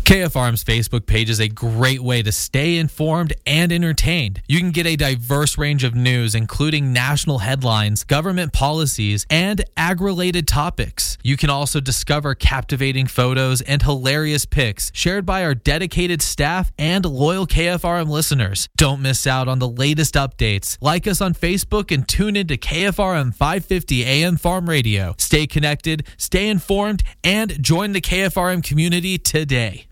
KFRM's Facebook page is a great way to stay informed and entertained. You can get a diverse range of news, including national headlines, government policies, and ag-related topics. You can also discover captivating photos and hilarious pics shared by our dedicated staff and loyal KFRM listeners. Don't miss out on the latest updates. Like us on Facebook and tune into KFRM 550 AM Farm Radio. Stay connected, stay informed, and join the KFRM community today.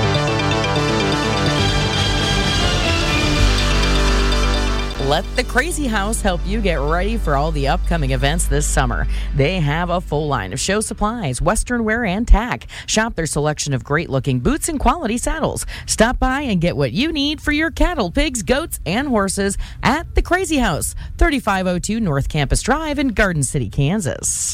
Let the Crazy House help you get ready for all the upcoming events this summer. They have a full line of show supplies, western wear, and tack. Shop their selection of great-looking boots and quality saddles. Stop by and get what you need for your cattle, pigs, goats, and horses at the Crazy House, 3502 North Campus Drive in Garden City, Kansas.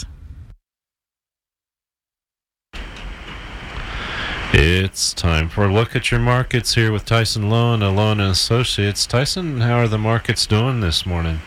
It's time for a look at your markets here with Tyson Lowen, Lowen & Associates. Tyson, how are the markets doing this morning?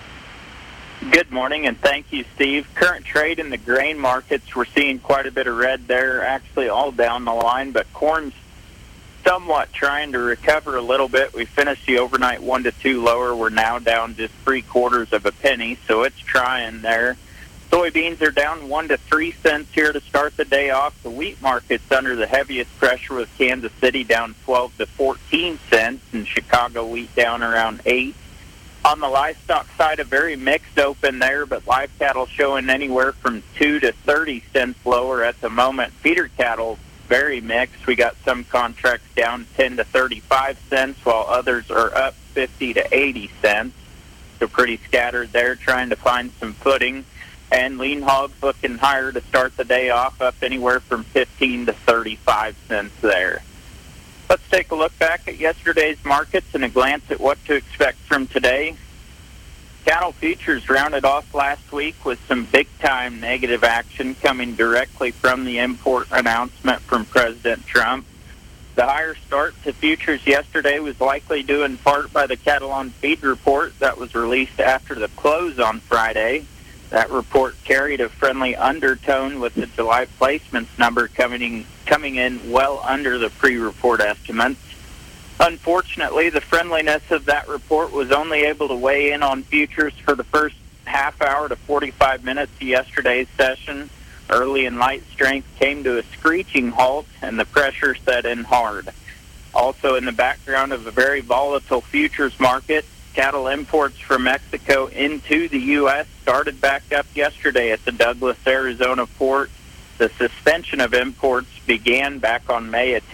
Good morning, and thank you, Steve. Current trade in the grain markets, we're seeing quite a bit of red there, actually all down the line, but corn's somewhat trying to recover a little bit. We finished the overnight 1 to 2 lower. We're now down just 3/4 of a penny, so it's trying there. Soybeans are down 1 to 3 cents here to start the day off. The wheat market's under the heaviest pressure with Kansas City down 12 to 14 cents and Chicago wheat down around 8. On the livestock side, a very mixed open there, but live cattle showing anywhere from 2 to 30 cents lower at the moment. Feeder cattle, very mixed. We got some contracts down 10 to 35 cents, while others are up 50 to 80 cents. So pretty scattered there, trying to find some footing. And lean hogs looking higher to start the day off, up anywhere from 15 to 35 cents there. Let's take a look back at yesterday's markets and a glance at what to expect from today. Cattle futures rounded off last week with some big-time negative action coming directly from the import announcement from President Trump. The higher start to futures yesterday was likely due in part by the Cattle on Feed report that was released after the close on Friday. That report carried a friendly undertone with the July placements number coming in well under the pre-report estimates. Unfortunately, the friendliness of that report was only able to weigh in on futures for the first half hour to 45 minutes of yesterday's session. Early and light strength came to a screeching halt, and the pressure set in hard. Also in the background of a very volatile futures market, cattle imports from Mexico into the U.S. started back up yesterday at the Douglas, Arizona port. The suspension of imports began back on May of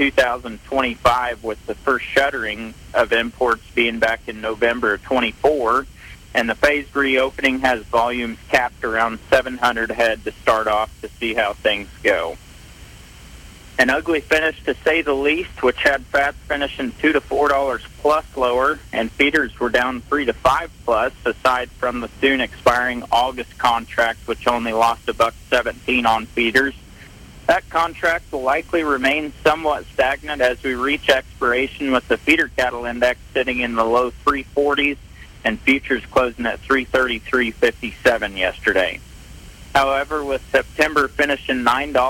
2025, with the first shuttering of imports being back in November of 24. And the phased reopening has volumes capped around 700 head to start off to see how things go. An ugly finish, to say the least, which had fats finishing $2 to $4 plus lower, and feeders were down 3 to 5 plus, aside from the soon expiring August contract, which only lost $1.17 on feeders. That contract will likely remain somewhat stagnant as we reach expiration, with the feeder cattle index sitting in the low 340s and futures closing at 333.57 yesterday. However, with September finishing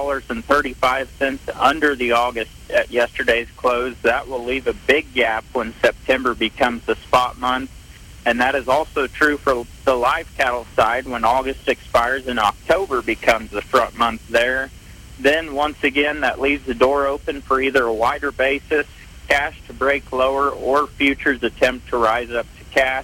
$9.35 under the August at yesterday's close, that will leave a big gap when September becomes the spot month. And that is also true for the live cattle side when August expires and October becomes the front month there. Then, once again, that leaves the door open for either a wider basis, cash to break lower, or futures attempt to rise up to cash.